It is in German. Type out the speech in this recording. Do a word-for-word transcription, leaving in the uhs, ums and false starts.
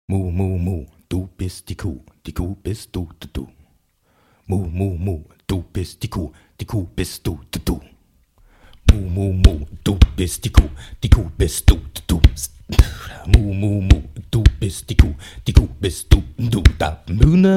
Mu, mu, mu, du bist die Kuh, die Kuh bist du, du, du. Mu, mu, mu, du bist die Kuh, die Kuh bist du, du, du. Mu, mu, mu, du bist die Kuh, die Kuh bist du, du, du. Mu, mu, mu, du bist die Kuh, die Kuh bist du, du, da.